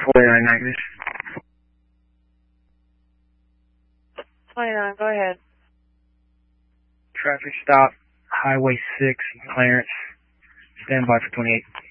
29 negative. 29, go ahead. Traffic stop, Highway 6, Clarence. Stand by for 28.